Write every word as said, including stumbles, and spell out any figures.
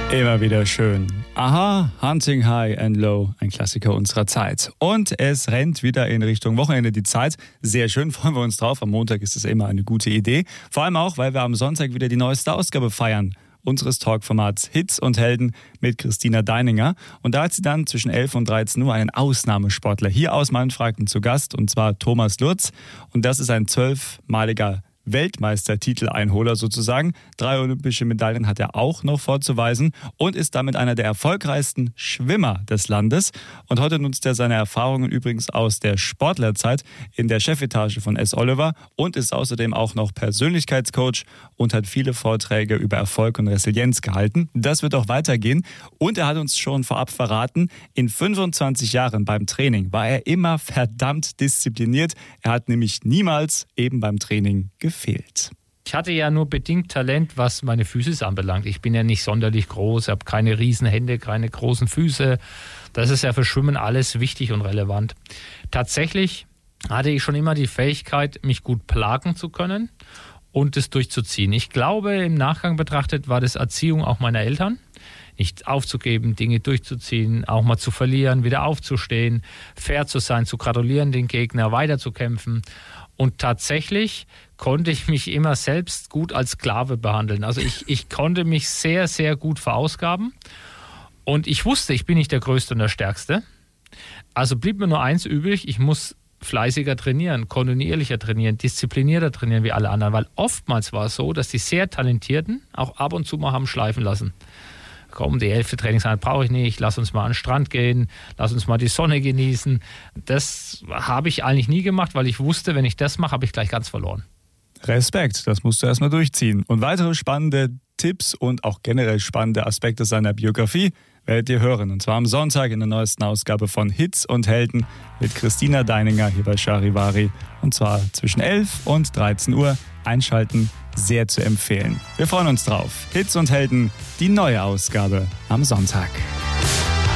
Immer wieder schön. Aha, Hunting High and Low, ein Klassiker unserer Zeit. Und es rennt wieder in Richtung Wochenende die Zeit. Sehr schön, freuen wir uns drauf. Am Montag ist es immer eine gute Idee. Vor allem auch, weil wir am Sonntag wieder die neueste Ausgabe feiern unseres Talkformats Hits und Helden mit Christina Deininger. Und da hat sie dann zwischen elf und dreizehn Uhr einen Ausnahmesportler hier aus Mannfranken zu Gast, und zwar Thomas Lutz. Und das ist ein zwölfmaliger Weltmeistertiteleinholer sozusagen. Drei olympische Medaillen hat er auch noch vorzuweisen und ist damit einer der erfolgreichsten Schwimmer des Landes. Und heute nutzt er seine Erfahrungen übrigens aus der Sportlerzeit in der Chefetage von S. Oliver und ist außerdem auch noch Persönlichkeitscoach und hat viele Vorträge über Erfolg und Resilienz gehalten. Das wird auch weitergehen. Und er hat uns schon vorab verraten, in fünfundzwanzig Jahren beim Training war er immer verdammt diszipliniert. Er hat nämlich niemals eben beim Training gefehlt. Fehlt. Ich hatte ja nur bedingt Talent, was meine Füße anbelangt. Ich bin ja nicht sonderlich groß, habe keine riesen Hände, keine großen Füße. Das ist ja für Schwimmen alles wichtig und relevant. Tatsächlich hatte ich schon immer die Fähigkeit, mich gut plagen zu können und es durchzuziehen. Ich glaube, im Nachgang betrachtet war das Erziehung auch meiner Eltern. Nicht aufzugeben, Dinge durchzuziehen, auch mal zu verlieren, wieder aufzustehen, fair zu sein, zu gratulieren, den Gegner weiterzukämpfen. Und tatsächlich konnte ich mich immer selbst gut als Sklave behandeln. Also ich, ich konnte mich sehr, sehr gut verausgaben. Und ich wusste, ich bin nicht der Größte und der Stärkste. Also blieb mir nur eins übrig, ich muss fleißiger trainieren, kontinuierlicher trainieren, disziplinierter trainieren wie alle anderen. Weil oftmals war es so, dass die sehr Talentierten auch ab und zu mal haben schleifen lassen. Komm, die Hälfte Trainingseinheit brauche ich nicht, lass uns mal an den Strand gehen, lass uns mal die Sonne genießen. Das habe ich eigentlich nie gemacht, weil ich wusste, wenn ich das mache, habe ich gleich ganz verloren. Respekt, das musst du erstmal durchziehen. Und weitere spannende Tipps und auch generell spannende Aspekte seiner Biografie werdet ihr hören. Und zwar am Sonntag in der neuesten Ausgabe von Hits und Helden mit Christina Deininger hier bei Charivari. Und zwar zwischen elf und dreizehn Uhr. Einschalten, sehr zu empfehlen. Wir freuen uns drauf. Hits und Helden, die neue Ausgabe am Sonntag.